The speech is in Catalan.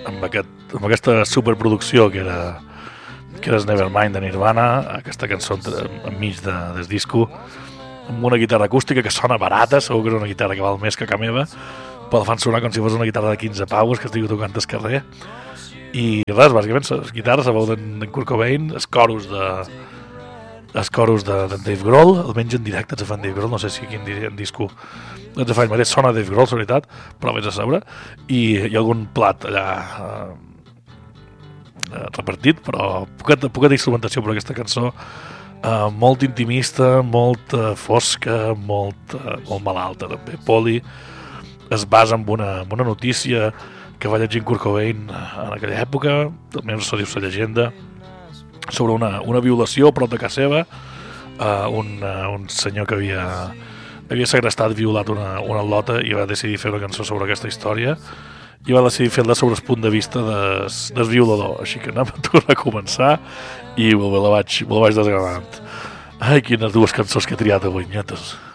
amb aquesta superproducció que era Nevermind de Nirvana, aquesta cançó enmig del disco, amb una guitarra acústica que sona barata, segur que és una guitarra que val més que meva, però la fan sonar com si fos una guitarra de 15 paus que estigui tocant al carrer. I res, bàsicament, les guitarres, la veu d'en Kurt Cobain, els coros de Dave Grohl, almenys en directe ens fan Dave Grohl, no sé si aquí en disco ens fa el mateix, sona Dave Grohl, la veritat, però vés a saber, i hi ha algun plat allà repartit, però poca d'instrumentació per aquesta cançó, molt intimista, molt fosca, molt malalta també. Polly es basa en una notícia que va llegir Kurt Cobain en aquella època, també se diu la llegenda, sobre una violació a prop de casa seva, un senyor que havia segrestat i violat una lota i va decidir fer una cançó sobre aquesta història i va decidir fer-la sobre el punt de vista del violador, així que anem a tornar a començar i la vaig desgranant. Ai, quines dues cançons que he triat avui, nyetes.